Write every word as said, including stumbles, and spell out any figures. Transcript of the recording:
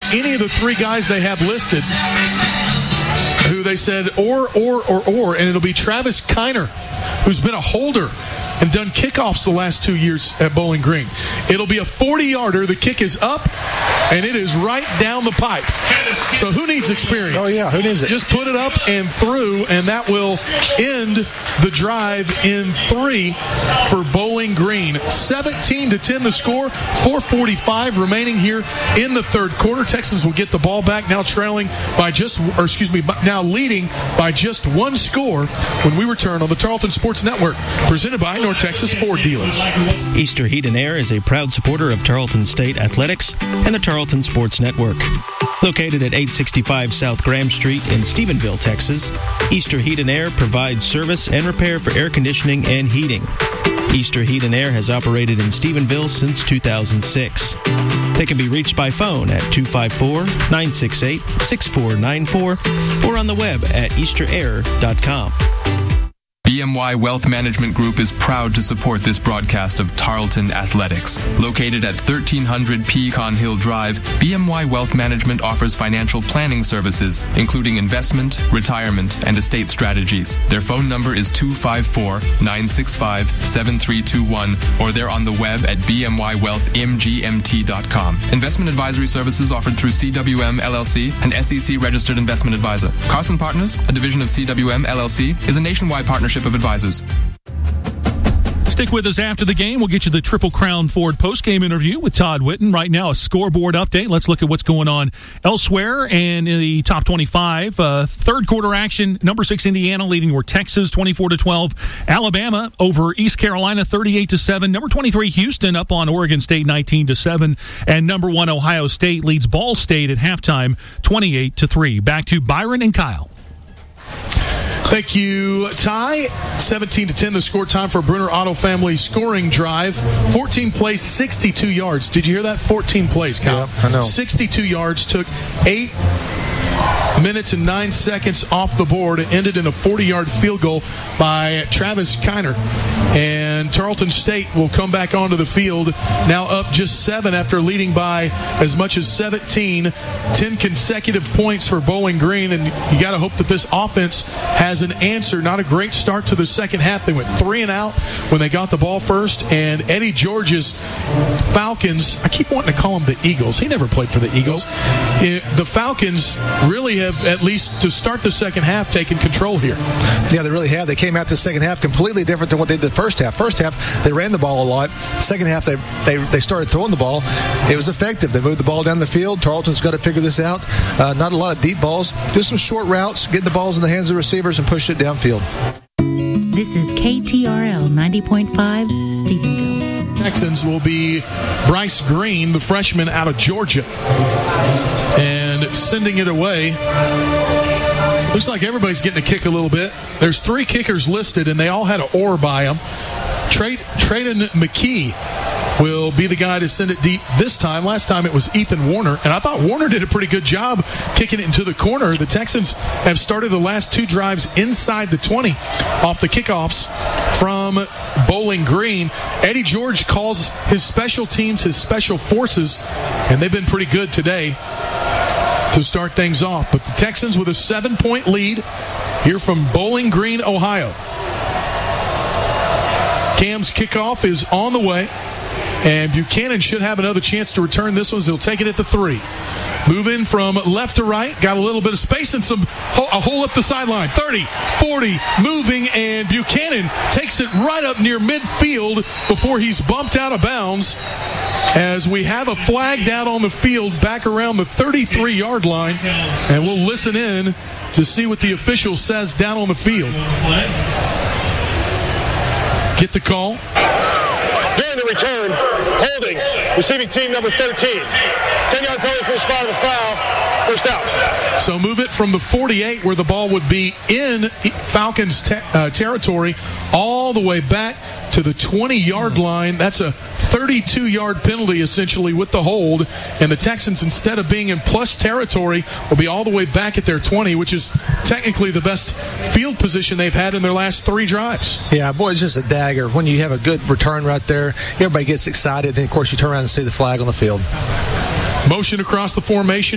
any of the three guys they have listed, who they said or, or, or, or, and it'll be Travis Kiner, who's been a holder and done kickoffs the last two years at Bowling Green. It'll be a forty-yarder. The kick is up, and it is right down the pipe. So who needs experience? Oh, yeah, who needs it? Just put it up and through, and that will end the drive in three for Bowling Green. seventeen to ten the score, four forty-five remaining here in the third quarter. Texans will get the ball back, now trailing by just, or excuse me, now leading by just one score when we return on the Tarleton Sports Network, presented by North Texas Ford Dealers. Easter Heat and Air is a proud supporter of Tarleton State Athletics and the Tarleton Sports Network. Located at eight sixty-five South Graham Street in Stephenville, Texas, Easter Heat and Air provides service and repair for air conditioning and heating. Easter Heat and Air has operated in Stephenville since two thousand six. They can be reached by phone at two five four, nine six eight, six four nine four or on the web at easter air dot com. B M Y Wealth Management Group is proud to support this broadcast of Tarleton Athletics. Located at thirteen hundred Pecan Hill Drive, B M Y Wealth Management offers financial planning services, including investment, retirement, and estate strategies. Their phone number is two five four, nine six five, seven three two one, or they're on the web at b m y wealth m g m t dot com. Investment advisory services offered through C W M L L C, an S E C-registered investment advisor. Carson Partners, a division of C W M L L C, is a nationwide partnership of advisors. Stick with us after the game. We'll get you the Triple Crown Ford post-game interview with Todd Whitten. Right now, a scoreboard update. Let's look at what's going on elsewhere and in the top twenty-five. Uh, third quarter action, number six Indiana leading over Texas twenty-four to twelve. Alabama over East Carolina thirty-eight to seven. Number twenty-three Houston up on Oregon State nineteen to seven. And number one Ohio State leads Ball State at halftime twenty-eight to three. Back to Byron and Kyle. Thank you, Ty. seventeen to ten the score. Time for Bruner Auto Family scoring drive. fourteen plays, sixty-two yards. Did you hear that? fourteen plays, Kyle. Yeah, I know. sixty-two yards. Took eight minutes and nine seconds off the board. It ended in a forty-yard field goal by Travis Kiner. And Tarleton State will come back onto the field, now up just seven after leading by as much as seventeen. ten consecutive points for Bowling Green, and you got to hope that this offense has an answer. Not a great start to the second half. They went three and out when they got the ball first, and Eddie George's Falcons, I keep wanting to call them the Eagles. He never played for the Eagles. It, the Falcons really have, at least to start the second half, taken control here. Yeah, they really have. They came out the second half completely different than what they did the first half. First half, they ran the ball a lot. Second half, they they, they started throwing the ball. It was effective. They moved the ball down the field. Tarleton's got to figure this out. Uh, not a lot of deep balls. Just some short routes, getting the balls in the hands of receivers and push it downfield. This is K T R L ninety point five, Stephenville. Texans will be Bryce Green, the freshman out of Georgia. And sending it away. Looks like everybody's getting a kick a little bit. There's three kickers listed, and they all had an oar by them. Tra- Traden McKee will be the guy to send it deep this time. Last time it was Ethan Warner, and I thought Warner did a pretty good job kicking it into the corner. The Texans have started the last two drives inside the twenty off the kickoffs from Bowling Green. Eddie George calls his special teams his special forces, and they've been pretty good today to start things off. But the Texans with a seven-point lead here from Bowling Green, Ohio. Cam's kickoff is on the way, and Buchanan should have another chance to return this one. He'll take it at the three. Moving from left to right, got a little bit of space and some a hole up the sideline. thirty, forty, moving, and Buchanan takes it right up near midfield before he's bumped out of bounds, as we have a flag down on the field back around the thirty-three-yard line, and we'll listen in to see what the official says down on the field. Get the call. During the return, holding, receiving team number thirteen. ten-yard penalty for the spot of the foul. First out. So move it from the forty-eight, where the ball would be in Falcons te- uh, territory, all the way back to the twenty-yard line. That's a thirty-two-yard penalty, essentially, with the hold. And the Texans, instead of being in plus territory, will be all the way back at their twenty, which is technically the best field position they've had in their last three drives. Yeah, boy, it's just a dagger. When you have a good return right there, everybody gets excited. Then, of course, you turn around and see the flag on the field. Motion across the formation.